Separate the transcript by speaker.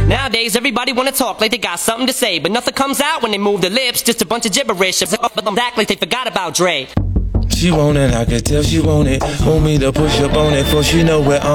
Speaker 1: Nowadays, everybody wanna talk like they got something to say, but nothing comes out when they move their lips, just a bunch of gibberish. Act like they forgot about Dre.
Speaker 2: She want it, I can tell she want it. Want me to push up on it, for she know where I'm